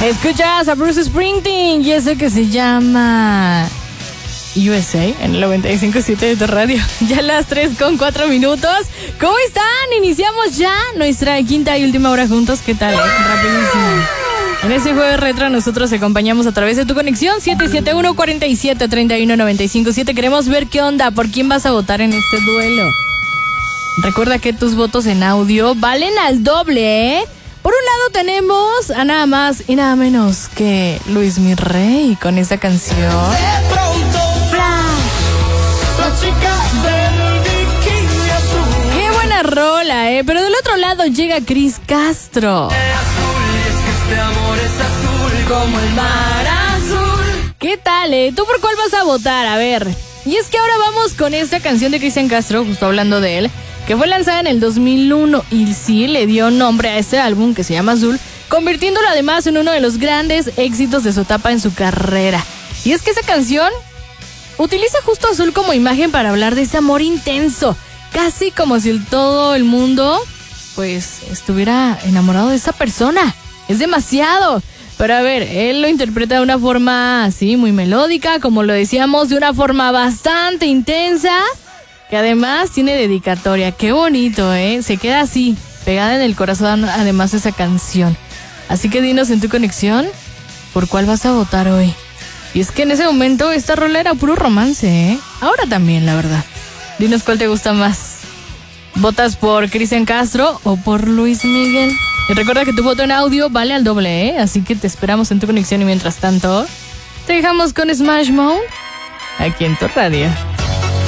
Escuchas a Bruce Springsteen y eso que se llama USA en el 95.7 de tu radio. Ya las 3:04. ¿Cómo están? Iniciamos ya nuestra quinta y última hora juntos. ¿Qué tal? Rapidísimo. En este jueves retro nosotros te acompañamos a través de tu conexión 771-47-31-95-7. Queremos ver qué onda, por quién vas a votar en este duelo. Recuerda que tus votos en audio valen al doble, ¿eh? Por un lado tenemos a nada más y nada menos que Luis Mirrey con esta canción. De pronto, la chica del bikini azul. Qué buena rola, pero del otro lado llega Cris Castro. Azul, y es que este amor es azul como el mar azul. ¿Qué tal, ¿Tú por cuál vas a votar? A ver. Y es que ahora vamos con esta canción de Cristian Castro, justo hablando de él, que fue lanzada en el 2001 y sí le dio nombre a este álbum que se llama Azul, convirtiéndolo además en uno de los grandes éxitos de su etapa en su carrera. Y es que esa canción utiliza justo azul como imagen para hablar de ese amor intenso, casi como si todo el mundo pues estuviera enamorado de esa persona. Es demasiado. Pero a ver, él lo interpreta de una forma así muy melódica, como lo decíamos, de una forma bastante intensa, que además tiene dedicatoria. Qué bonito, se queda así, pegada en el corazón además esa canción. Así que dinos en tu conexión por cuál vas a votar hoy. Y es que en ese momento esta rola era puro romance, ahora también, la verdad. Dinos cuál te gusta más. ¿Votas por Cristian Castro o por Luis Miguel? Y recuerda que tu voto en audio vale al doble, así que te esperamos en tu conexión y mientras tanto te dejamos con Smash Mouth aquí en tu radio.